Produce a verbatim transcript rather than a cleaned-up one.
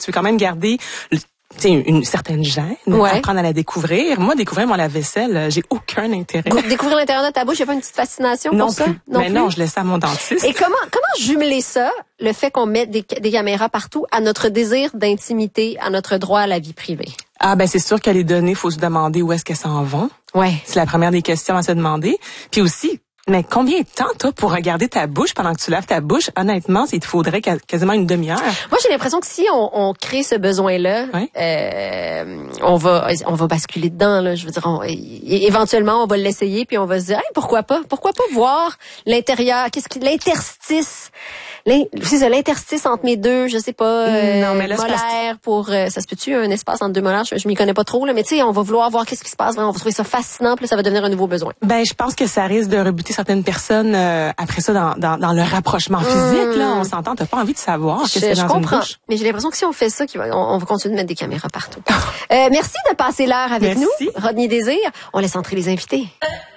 tu veux quand même garder le t'sais, une certaine gêne, ouais. apprendre à la découvrir. Moi, découvrir mon lave-vaisselle, j'ai aucun intérêt. Découvrir l'intérieur de ta bouche, il n'y a pas une petite fascination non pour ça? Plus. Non mais plus. Non, je laisse ça à mon dentiste. Et comment comment jumeler ça, le fait qu'on mette des, des caméras partout, à notre désir d'intimité, à notre droit à la vie privée? Ah ben c'est sûr que les données, faut se demander où est-ce qu'elles s'en vont. Ouais. C'est la première des questions à se demander. Puis aussi, mais combien de temps, toi, pour regarder ta bouche pendant que tu laves ta bouche? Honnêtement, il te faudrait quasiment une demi-heure. Moi, j'ai l'impression que si on, on crée ce besoin-là, ouais. euh, on va on va basculer dedans. Là. Je veux dire, on, éventuellement, on va l'essayer, puis on va se dire, hey, pourquoi pas? Pourquoi pas voir l'intérieur? Qu'est-ce que l'interstice? C'est ça, l'interstice entre mes deux, je sais pas, euh, non, mais là, molaires pour... Euh, ça se peut-tu, un espace entre deux molaires? Je, je m'y connais pas trop, là, mais tu sais, on va vouloir voir qu'est-ce qui se passe, on va trouver ça fascinant, puis là, ça va devenir un nouveau besoin. Ben, je pense que ça risque de rebuter certaines personnes euh, après ça dans, dans, dans le rapprochement physique, mmh. là. On s'entend, t'as pas envie de savoir qu'est-ce qu'il y a dans comprends, une bouche. Mais j'ai l'impression que si on fait ça, on, on va continuer de mettre des caméras partout. euh, merci de passer l'heure avec merci. nous, Rodney Désir. On laisse entrer les invités.